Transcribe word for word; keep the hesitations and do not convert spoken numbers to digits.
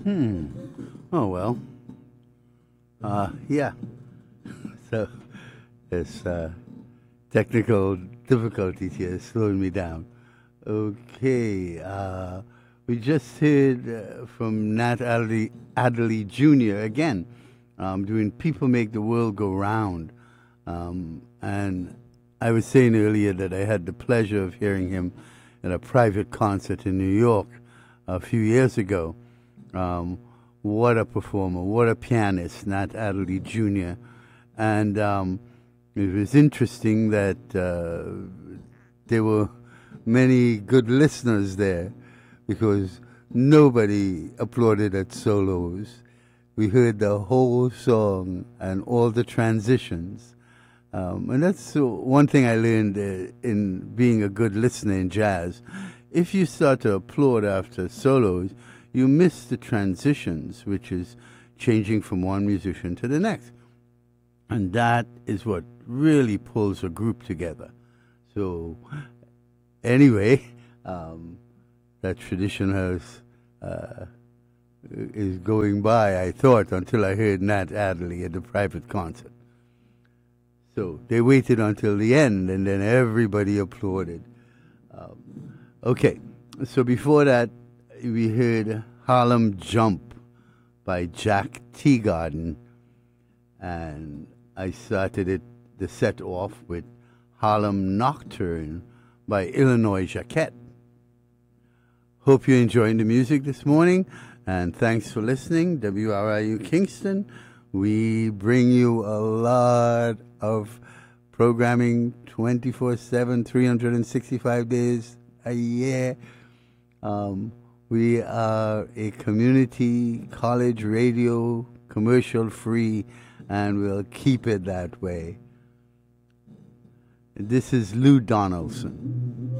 Hmm. Oh, well. Uh, yeah. So, there's uh, technical difficulties here slowing me down. Okay. Uh, we just heard uh, from Nat Adderley, Adderley Junior again, um, doing People Make the World Go Round. Um, and I was saying earlier that I had the pleasure of hearing him at a private concert in New York a few years ago. Um, what a performer, what a pianist, Nat Adderley Junior And um, it was interesting that uh, there were many good listeners there because nobody applauded at solos. We heard the whole song and all the transitions. Um, and that's uh, one thing I learned uh, in being a good listener in jazz. If you start to applaud after solos, you miss the transitions, which is changing from one musician to the next. And that is what really pulls a group together. So, anyway, um, that tradition has, uh, is going by, I thought, until I heard Nat Adderley at the private concert. So they waited until the end, and then everybody applauded. Um, okay, so before that, we heard Harlem Jump by Jack Teagarden, and I started it the set off with Harlem Nocturne by Illinois Jacquet. Hope you're enjoying the music this morning, and thanks for listening. W R I U Kingston. We bring you a lot of programming twenty-four seven, three hundred sixty-five days a year. Um, we are a community college radio, commercial free, and we'll keep it that way. This is Lou Donaldson.